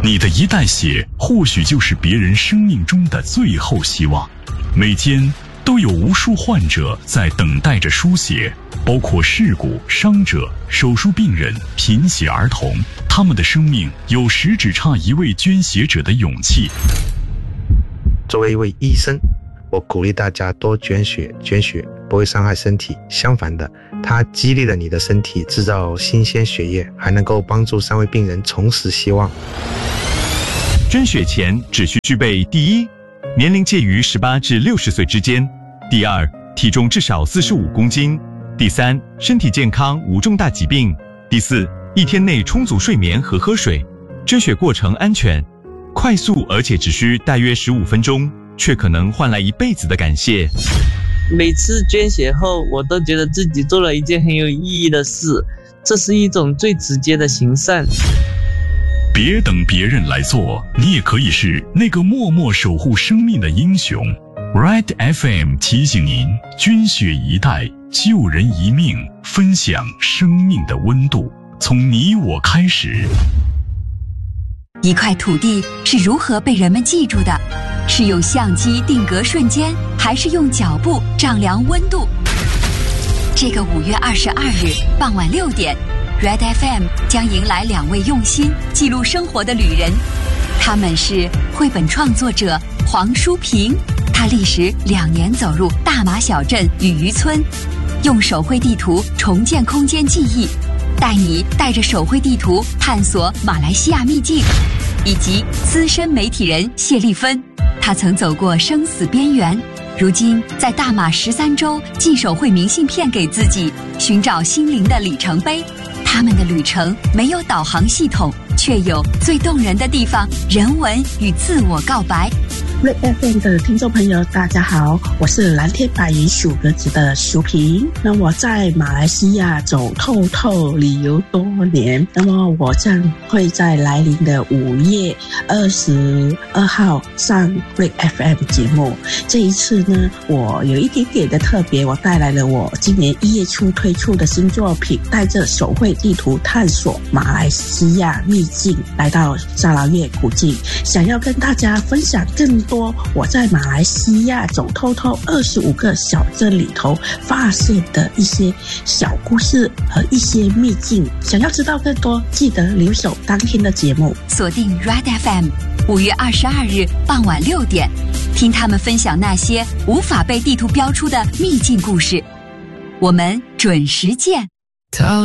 你的一袋血或许就是别人生命中的最后希望。每天都有无数患者在等待着输血，包括事故、伤者、手术病人、贫血儿童，他们的生命有时只差一位捐血者的勇气。 作为一位医生，我鼓励大家多捐血，捐血不会伤害身体，相反的，它激励了你的身体制造新鲜血液，还能够帮助3位病人重拾希望。 捐血前只需具备：第一，年龄介于18至60岁之间；第二，体重至少45公斤；第三，身体健康无重大疾病；第四，一天内充足睡眠和喝水。捐血过程安全、快速，而且只需大约15分钟，却可能换来一辈子的感谢。 每次捐血后，我都觉得自己做了一件很有意义的事，这是一种最直接的行善。 别等别人来做，你也可以是那个默默守护生命的英雄。Red FM 提醒您：捐血一袋，救人一命，分享生命的温度，从你我开始。 一块土地是如何被人们记住的？是用相机定格瞬间，还是用脚步丈量温度？这个5月22日傍晚6点，Red FM 将迎来2位用心记录生活的旅人，他们是绘本创作者黄淑平，他历时2年走入大马小镇与渔村，用手绘地图重建空间记忆，带你带着手绘地图探索马来西亚秘境。以及资深媒体人谢丽芬，他曾走过生死边缘，如今在大马13州寄手绘明信片给自己，寻找心灵的里程碑。他们的旅程没有导航系统，却有最动人的地方，人文与自我告白。 Red FM 的听众朋友大家好，我是蓝天白云数格子的淑萍。那我在马来西亚走透透旅游多年，那么我将会在来临的5月22号上 Red FM 节目。这一次呢，我有一点点的特别，我带来了我今年1月初推出的新作品，带着手绘地图探索马来西亚秘境，来到沙劳越古晋，想要跟大家分享更多我在马来西亚走透透25个小镇里头发现的一些小故事和一些秘境。想要知道更多，记得留守当天的节目， 锁定 Red FM 5月22日傍晚6点，听他们分享那些无法被地图标出的秘境故事。我们准时见。